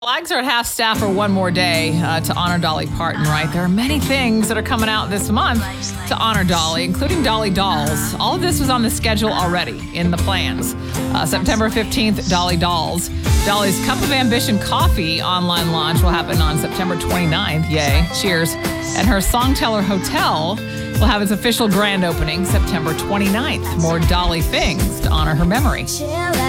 Flags are at half staff for one more day to honor Dolly Parton, right? There are many things that are coming out this month to honor Dolly, including Dolly Dolls. All of this was on the schedule already in the plans. September 15th, Dolly Dolls. Dolly's Cup of Ambition Coffee online launch will happen on September 29th. Yay. Cheers. And her Songteller Hotel will have its official grand opening September 29th. More Dolly things to honor her memory.